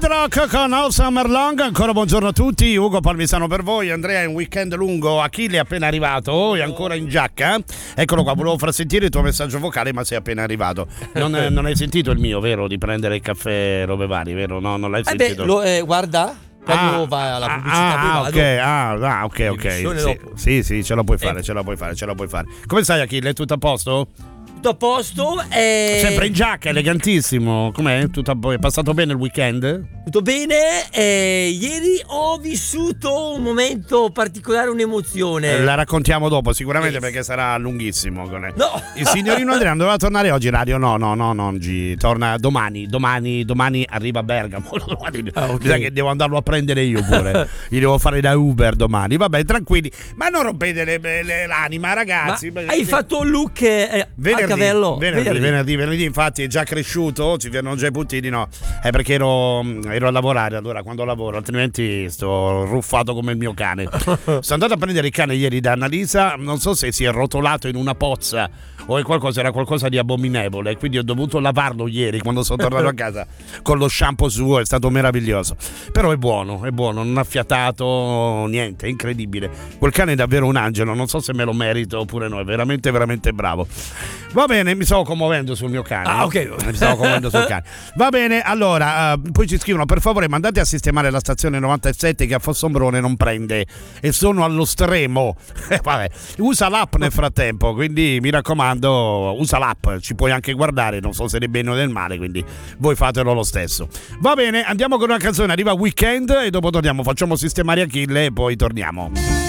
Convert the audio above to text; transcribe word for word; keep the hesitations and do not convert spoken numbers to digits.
Kid Rock con All Summer Long. Ancora buongiorno a tutti, Ugo Palmisano per voi, Andrea in weekend lungo, Achille è appena arrivato, oh, è ancora in giacca. Eccolo qua, volevo far sentire il tuo messaggio vocale, ma sei appena arrivato. Non, non hai sentito il mio, vero? Di prendere il caffè robe varie, vero? No, non l'hai Eh sentito? beh, lo, eh, guarda, quando Ah, va alla pubblicità ah, poi vado. ok, ah, ah, ok, ok. Edizione Sì, dopo. sì, sì, ce la puoi fare, Eh. ce la puoi fare, ce la puoi fare. Come stai, Achille? Tutto a posto? Tutto a posto. E... Sempre in giacca, elegantissimo. Com'è? Tutto a... È passato bene il weekend? Tutto bene. E ieri ho vissuto un momento particolare, un'emozione. Eh, la raccontiamo dopo, sicuramente, Eh. perché sarà lunghissimo. No. Il signorino Andrea non doveva tornare oggi in radio? No, no, no, no, oggi torna domani. Domani, domani arriva a Bergamo. Ah, ok. Mi sa che devo andarlo a prendere io pure. Gli devo fare da Uber domani. Vabbè, tranquilli. Ma non rompete le, le, l'anima, ragazzi. Ma hai fatto un look eh, Venerdì, a cavello? venerdì, venerdì, venerdì, venerdì, infatti è già cresciuto, ci vedono già i puntini, no, è perché ero, ero a lavorare allora quando lavoro, altrimenti sto ruffato come il mio cane. Sono andato a prendere il cane ieri da Annalisa, non so se si è rotolato in una pozza o è qualcosa, era qualcosa di abominevole, quindi ho dovuto lavarlo ieri quando sono tornato a casa con lo shampoo suo, è stato meraviglioso, però è buono, è buono, non ha fiatato niente, è incredibile, quel cane è davvero un angelo, non so se me lo merito oppure no, è veramente veramente bravo. Va bene, mi stavo commuovendo sul mio cane. Ah, ok. Mi stavo commuovendo sul cane. Va bene, allora, uh, poi ci scrivono, per favore mandate a sistemare la stazione novantasette che a Fossombrone non prende e sono allo stremo. Eh, vabbè, usa l'app nel frattempo, quindi mi raccomando, usa l'app, ci puoi anche guardare, non so se è bene o del male, quindi voi fatelo lo stesso. Va bene, andiamo con una canzone, arriva Weekend e dopo torniamo, facciamo sistemare Achille e poi torniamo.